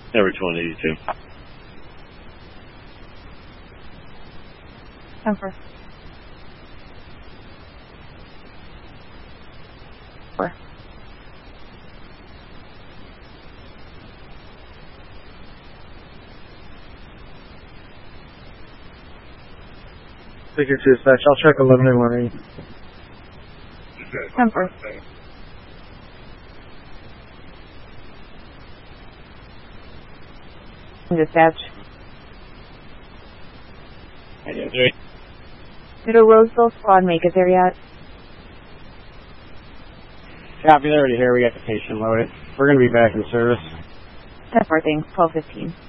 Average 182. Temper. 4. Figure 2 dispatch, I'll check 11 and 1. Temper. Dispatch. Did a Roseville squad make it there yet? Copy, they're already here. We got the patient loaded. We're going to be back in service. 10-4 things, 12:15.